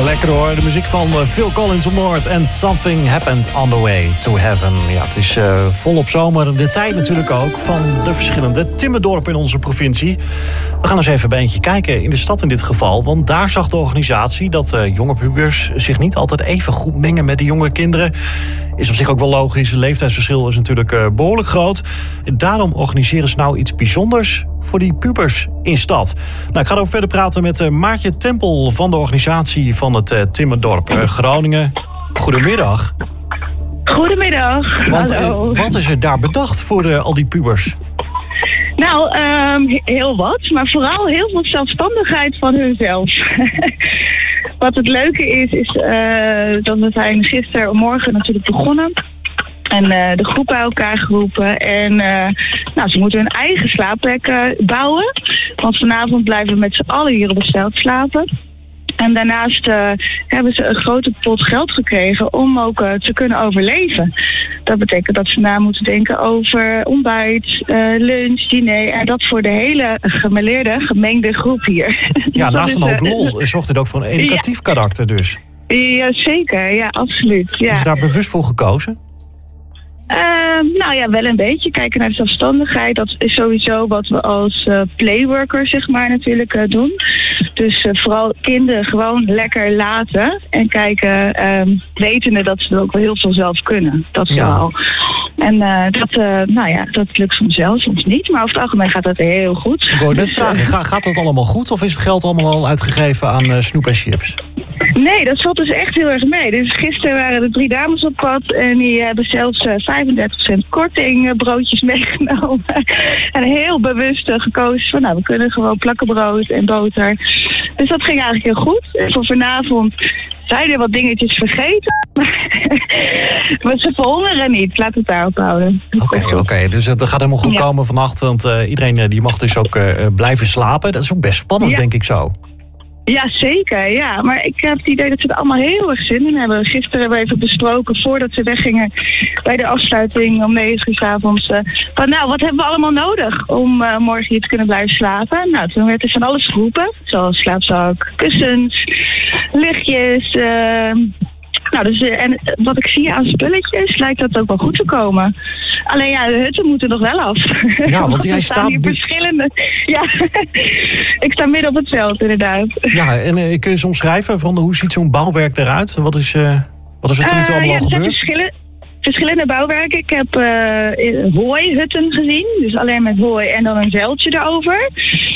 Lekker hoor, de muziek van Phil Collins op Noord en Something Happened on the Way to Heaven. Ja, het is volop zomer, de tijd natuurlijk ook van de verschillende timmerdorpen in onze provincie. We gaan eens even bij eentje kijken, in de stad in dit geval. Want daar zag de organisatie dat jonge pubers zich niet altijd even goed mengen met de jonge kinderen. Is op zich ook wel logisch, het leeftijdsverschil is natuurlijk behoorlijk groot. En daarom organiseren ze nou iets bijzonders voor die pubers in stad. Nou, ik ga erover verder praten met Maartje Tempel van de organisatie van het Timmerdorp Groningen. Goedemiddag. Goedemiddag. Want, hallo. Wat is er daar bedacht voor al die pubers? Nou, heel wat, maar vooral heel veel zelfstandigheid van hunzelf. Wat het leuke is dat we zijn gistermorgen natuurlijk begonnen. En de groep bij elkaar geroepen. En ze moeten hun eigen slaapplek bouwen. Want vanavond blijven we met z'n allen hier op het veld slapen. En daarnaast hebben ze een grote pot geld gekregen om ook te kunnen overleven. Dat betekent dat ze na moeten denken over ontbijt, lunch, diner. En dat voor de hele gemengde groep hier. Ja, naast een hoop lol zorgt het ook voor een educatief karakter dus. Ja, zeker. Ja, absoluut. Ja. Is daar bewust voor gekozen? Wel een beetje. Kijken naar de zelfstandigheid. Dat is sowieso wat we als playworker, zeg maar, natuurlijk doen. Dus vooral kinderen gewoon lekker laten. En kijken, wetende dat ze er ook wel heel veel zelf kunnen. Dat vooral. En dat lukt soms wel, soms niet. Maar over het algemeen gaat dat heel goed. Ik wou net vragen, gaat dat allemaal goed? Of is het geld allemaal al uitgegeven aan snoep en chips? Nee, dat valt dus echt heel erg mee. Dus gisteren waren er 3 dames op pad. En die hebben zelfs 35% korting broodjes meegenomen. En heel bewust gekozen van, we kunnen gewoon plakkenbrood en boter. Dus dat ging eigenlijk heel goed. En voor vanavond zijn er wat dingetjes vergeten. Maar ze verhongeren niet. Laat het daarop houden. Oké. Dus het gaat helemaal goed komen vannacht. Want iedereen die mag dus ook blijven slapen. Dat is ook best spannend, denk ik zo. Ja, zeker. Ja. Maar ik heb het idee dat ze er allemaal heel erg zin in hebben. Gisteren hebben we even besproken voordat ze weggingen bij de afsluiting om 9 uur 's avonds. Wat hebben we allemaal nodig om morgen hier te kunnen blijven slapen? Nou, toen werd er van alles geroepen. Zoals slaapzak, kussens, lichtjes. En wat ik zie aan spulletjes lijkt dat ook wel goed te komen. Alleen de hutten moeten nog wel af. Ja, want jij staat hier verschillende. Ja, ik sta midden op het veld inderdaad. Ja, en kun je soms schrijven van hoe ziet zo'n bouwwerk eruit? Wat is er tot nu toe allemaal gebeurd? Verschillende bouwwerken. Ik heb hooihutten gezien. Dus alleen met hooi en dan een zeiltje erover.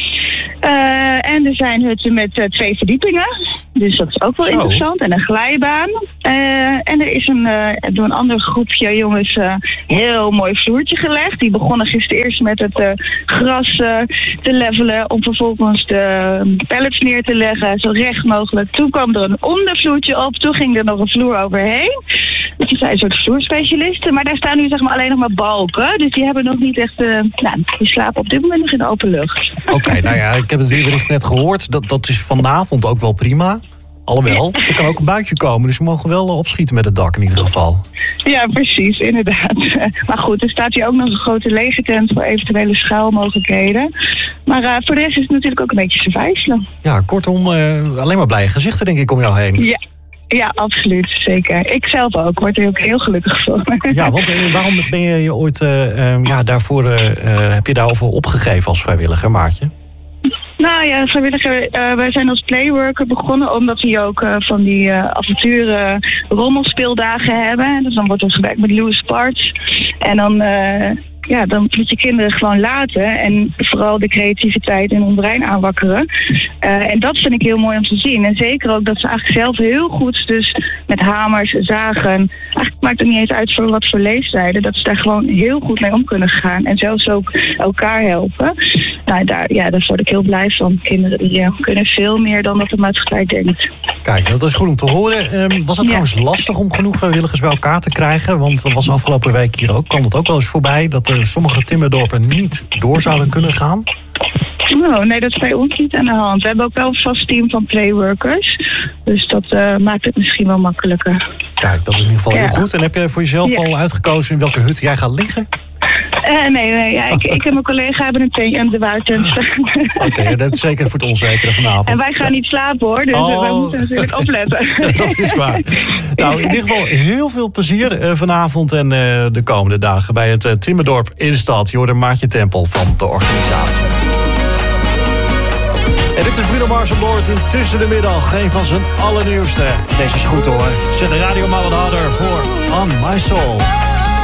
En er zijn hutten met 2 verdiepingen. Dus dat is ook wel interessant. En een glijbaan. En er is door een ander groepje jongens heel mooi vloertje gelegd. Die begonnen gisteren eerst met het gras te levelen. Om vervolgens de pallets neer te leggen. Zo recht mogelijk. Toen kwam er een ondervloertje op. Toen ging er nog een vloer overheen. Dus die zijn een soort vloerspecialisten. Maar daar staan nu zeg maar alleen nog maar balken. Dus die hebben nog niet echt... die slapen op dit moment nog in de open lucht. Oké, ik heb het weerbericht net gehoord. Dat is vanavond ook wel prima. Alhoewel, er kan ook een buitje komen. Dus we mogen wel opschieten met het dak in ieder geval. Ja, precies, inderdaad. Maar goed, er staat hier ook nog een grote legertent voor eventuele schuilmogelijkheden. Maar voor de rest is het natuurlijk ook een beetje survivalen. Ja, kortom, alleen maar blije gezichten denk ik om jou heen. Ja, absoluut, zeker. Ik zelf ook, word er ook heel gelukkig van. Ja, want waarom ben je ooit daarvoor heb je daarover opgegeven als vrijwilliger, Maartje? Nou ja, vrijwilliger, wij zijn als playworker begonnen omdat we ook van die avonturen rommelspeeldagen hebben. Dus dan wordt er gewerkt met loose parts. En dan moet je kinderen gewoon laten en vooral de creativiteit in hun brein aanwakkeren. En dat vind ik heel mooi om te zien. En zeker ook dat ze eigenlijk zelf heel goed dus met hamers, zagen. Eigenlijk maakt het niet eens uit voor wat voor leeftijden. Dat ze daar gewoon heel goed mee om kunnen gaan. En zelfs ook elkaar helpen. Nou, daar word ik heel blij van. Kinderen die kunnen veel meer dan dat de maatschappij denkt. Kijk, dat is goed om te horen. Was het trouwens lastig om genoeg vrijwilligers bij elkaar te krijgen? Want dat was afgelopen week hier ook. Kwam het ook wel eens voorbij dat sommige timmerdorpen niet door zouden kunnen gaan? Nee, dat is bij ons niet aan de hand. We hebben ook wel een vast team van playworkers. Dus dat maakt het misschien wel makkelijker. Kijk, dat is in ieder geval heel goed. En heb jij voor jezelf al uitgekozen in welke hut jij gaat liggen? Nee. Ja, ik en mijn collega hebben een de buiten staan. Oké, dat is zeker voor het onzekere vanavond. En wij gaan niet slapen hoor, dus wij moeten natuurlijk opletten. Dat is waar. Nou, in ieder geval heel veel plezier vanavond en de komende dagen bij het Timmerdorp in de stad. Je hoort een Maartje Tempel van de organisatie. En dit is Bruno Mars en Lord in Tussen de Middag. Een van zijn allernieuwste. Deze is goed hoor. Zet de radio maar wat harder voor On My Soul.